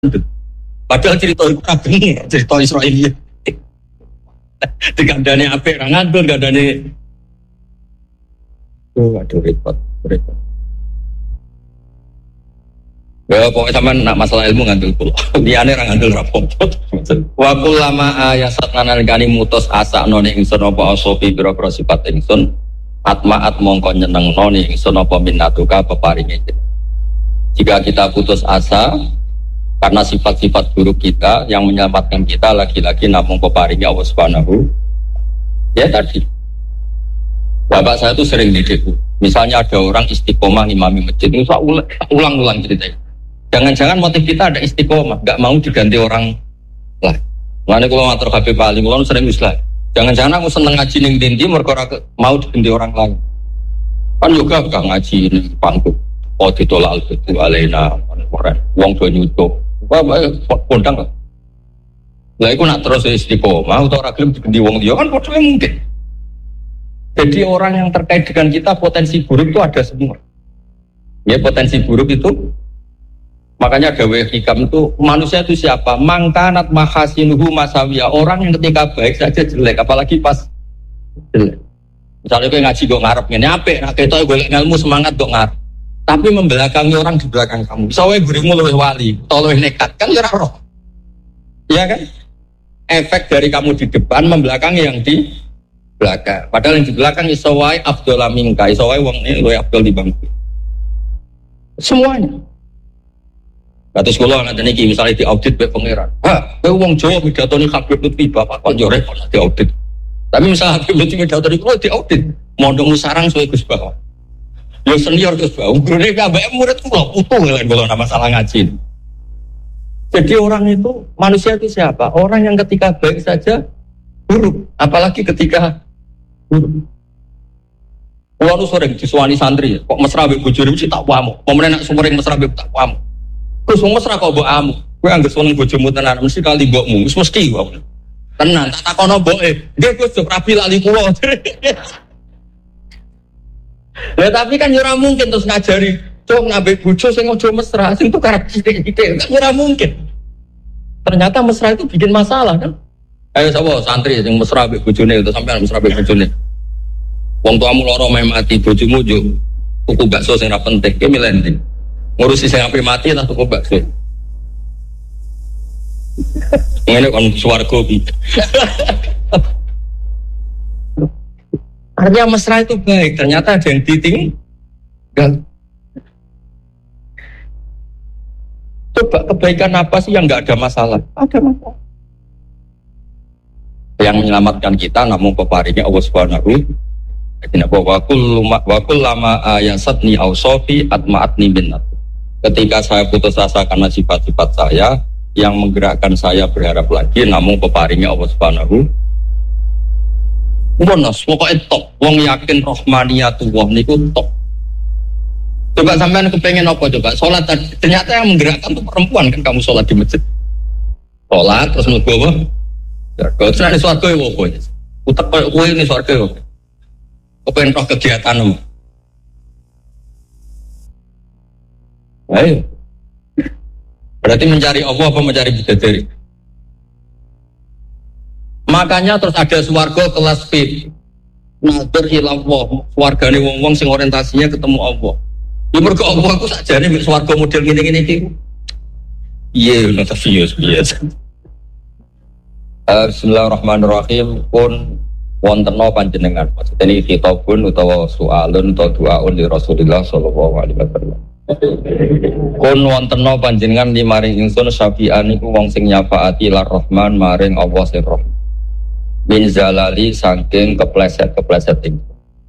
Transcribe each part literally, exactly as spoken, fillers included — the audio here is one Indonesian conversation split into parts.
Padahal cerita itu kabeh cerita Israel. Dikandani apik ra ngandel kandani. Oh, aduh repot, repot. Ya pokoknya sampean nak masalah ilmu ngandel kula. Liyane ra ngandel ra apa-apa. Wa kullama ayasat nalikane mutus asa none ingsun apa asofi biro-biro sifat ingsun atmaat mongko nyenengno ingsun apa minatuka peparinge. Jika kita putus asa karena sifat-sifat buruk kita yang menyelamatkan kita lagi-lagi namung peparinge Allah Subhanahu. Ya tadi bapak saya tuh sering didikku. Misalnya ada orang istiqomah imami masjid, itu saya ulang-ulang ceritanya. Jangan-jangan motif kita ada istiqomah, gak mau diganti orang lah. Makanya kalau matur Habib Ali, kalau sering Islam. Jangan-jangan aku seneng ngaji ning dindi mergo mau diganti orang lain. Kan juga gak ngaji ning panggung. Oh ditolak al-betu alaina, wong do nyucuk. Wah, kondang lah. Lah iku nak terus istiqomah utawa ora gelem diganti wong liya kan padha mungkin. Jadi orang yang terkait dengan kita potensi buruk itu ada semua. Ya potensi buruk itu makanya gawe hikam itu manusia itu siapa? Mangkanat mahasinuhu masawiya. Orang yang ketika baik saja jelek, apalagi pas jelek. Misalnya kowe ngaji kok ngarep ngene apik, nek ketok golek ilmu semangat kok ngarep. Tapi membelakangi orang di belakang kamu. Bisa wae gurimu luwih wali, utawa luwih nekat kan ora roh. Iya kan? Efek dari kamu di depan membelakangi yang di belakang. Padahal yang di belakang iso wae afdol minka, iso wae wong ne luwih afdol di bangku. Semuanya. Kados kula ngaten iki misalnya di audit be pangeran. Ha, kowe wong Jawa pidatone Habib Lutfi bapak kok yo repot di audit. Tapi misalnya Habib Lutfi pidatone kula di audit, mondong sarang suwe Gus Bawa. Yo senior Gus Bawa, gurune kabeh murid kula utuh lan kula nama salah ngaji. Jadi orang itu manusia itu siapa? Orang yang ketika baik saja buruk, apalagi ketika buruk. Kulo nu sering disuwani santri, kok mesra mbek bojone mesti tak wamu. Pemene nek sumring mesra mbek tak wamu. Gus wong mesra kok mbok amu. Kowe anggere seneng bojomu tenan mesti kali mbokmu, wis mesti wae. Tenan, tak takono mboke. Nggih Gus, rapi lali kula. Lah tapi kan ora mungkin terus ngajari, "Cuk, ngambek bojo sing aja mesra, sing tukar sithik-sithik." Kan ora mungkin. Ternyata mesra itu bikin masalah kan? Ayo sapa santri sing mesra mbek bojone utawa sampean mesra mbek bojone. Wong tuamu lara meh mati, bojomu yo tuku bakso sing ora penting, ki milih ndi? Ngurusi sing ape mati ta tuku bakso. Ngene kon swarga iki. Artinya mesra itu baik, ternyata ada yang ditinggal. Coba kebaikan apa sih yang nggak ada masalah? Ada masalah. Yang menyelamatkan kita namun peparingnya Allah Subhanahu wa ta'ala. Wa kullama ayasatni ausofi atma'atni binnat. Ketika saya putus asa karena sifat-sifat saya yang menggerakkan saya berharap lagi namun peparingnya Allah Subhanahu Monos, pokoknya top. Wong yakin rohmaniyatullah niku top. Coba sampean kepengen apa coba? Sholat ternyata yang menggerakkan tuh perempuan kan kamu sholat di masjid. Sholat terus mlebu apa? Ya, kalau senane swarga ya apa? Utek kowe ini swarga ya. Kepengen roh kegiatanmu. Ayo. Berarti mencari Allah apa mencari bidadari? Makanya terus ada swarga kelas V. Nadir ilallah, swargane wong-wong sing orientasinya ketemu Allah. Ya mergo Allah aku sakjane mek swarga model ngene-ngene iki. Iya, nata bias bias. Bismillahirrahmanirrahim. Pun wontenna panjenengan. Maksudnya ini khitabun utawa soalun utawa doaun li Rasulillah sallallahu alaihi wasallam. Kun wontenna panjenengan limaring ingsun syafi'an iku wong sing nyafaati lar Rahman maring Allah sing Rahman. Min zalali saking kepleset-kepleset ing.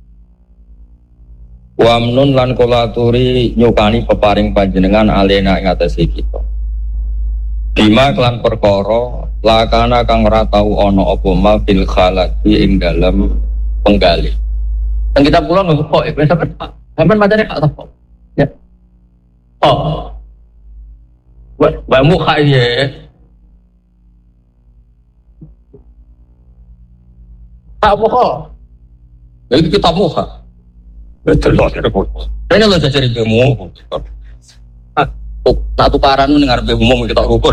Wa amnun lan kula aturi nyukani peparing panjenengan alena ing atase kita. Bima kelan perkara lakana kang ora tau ana apa ma fil khalaqi ing dalem penggali. Yang kita pulang nggak kok, eh sampai sampai macamnya kak tahu. Ya. Oh, bamu kaya. Tak muka, itu kita muka. Betul lah, tidak boleh. Ini lo jadi ilmu. Tuk, nak tukaran nu ngarepe umum kita ukur